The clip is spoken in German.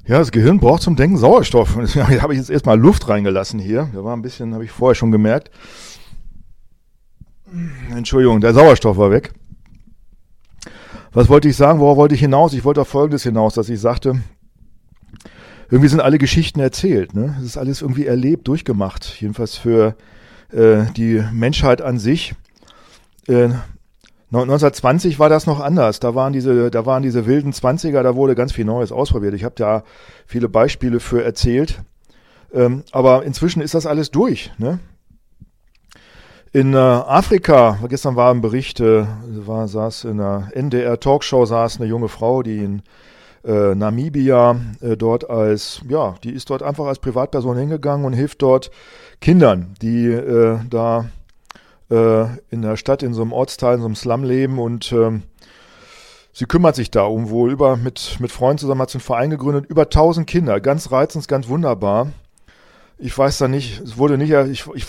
Ja, das Gehirn braucht zum Denken Sauerstoff. Und deswegen habe ich jetzt erstmal Luft reingelassen hier. Da war ein bisschen, habe ich vorher schon gemerkt. Entschuldigung, der Sauerstoff war weg. Was wollte ich sagen? Worauf wollte ich hinaus? Ich wollte auf Folgendes hinaus, dass ich sagte, irgendwie sind alle Geschichten erzählt. Ne? Es ist alles irgendwie erlebt, durchgemacht. Jedenfalls für die Menschheit an sich. 1920 war das noch anders. Da waren diese wilden Zwanziger, da wurde ganz viel Neues ausprobiert. Ich habe da viele Beispiele für erzählt. Aber inzwischen ist das alles durch. Ne? In Afrika, gestern war ein Bericht, saß in einer NDR-Talkshow, saß eine junge Frau, die in Namibia dort die ist dort einfach als Privatperson hingegangen und hilft dort Kindern, die da in der Stadt, in so einem Ortsteil, in so einem Slum leben und sie kümmert sich da mit Freunden zusammen, hat sie einen Verein gegründet, über 1000 Kinder, ganz reizend, ganz wunderbar. Ich weiß da nicht, es wurde nicht, ich